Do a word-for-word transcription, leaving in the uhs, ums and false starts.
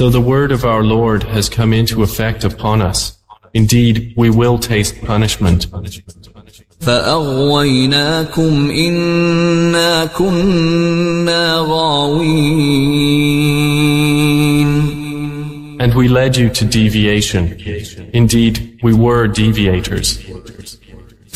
So the word of our Lord has come into effect upon us. Indeed, we will taste punishment. فَأَغْوَيْنَاكُمْ إِنَّا كُنَّا غَاوِينَ And we led you to deviation. Indeed, we were deviators.